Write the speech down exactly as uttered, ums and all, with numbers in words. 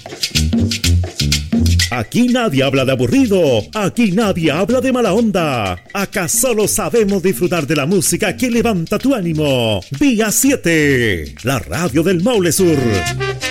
Aquí nadie habla de aburrido, aquí nadie habla de mala onda. Acá solo sabemos disfrutar de la música que levanta tu ánimo. Día siete, la radio del Maule Sur.